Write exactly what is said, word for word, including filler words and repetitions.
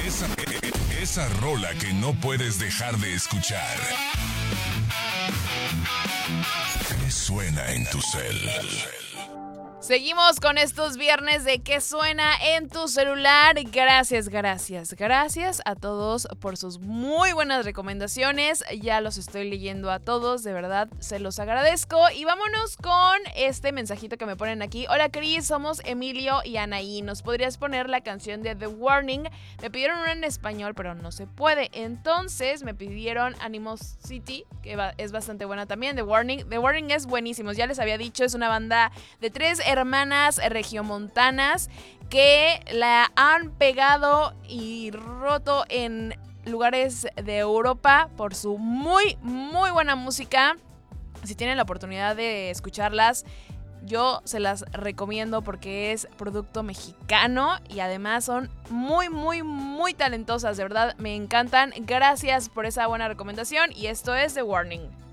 Esa, esa rola que no puedes dejar de escuchar. ¿Qué suena en tu cel? Seguimos con estos viernes de ¿Qué suena en tu celular? Gracias, gracias, gracias a todos por sus muy buenas recomendaciones. Ya los estoy leyendo a todos, de verdad se los agradezco. Y vámonos con este mensajito que me ponen aquí. Hola Cris, somos Emilio y Anaí. ¿Nos podrías poner la canción de The Warning? Me pidieron una en español, pero no se puede. Entonces me pidieron Animosity, que es bastante buena también. The Warning. The Warning es buenísimo. Ya les había dicho, es una banda de tres hermanas regiomontanas que la han pegado y roto en lugares de Europa por su muy, muy buena música. Si tienen la oportunidad de escucharlas, yo se las recomiendo porque es producto mexicano y además son muy, muy, muy talentosas. De verdad, me encantan. Gracias por esa buena recomendación y esto es The Warning.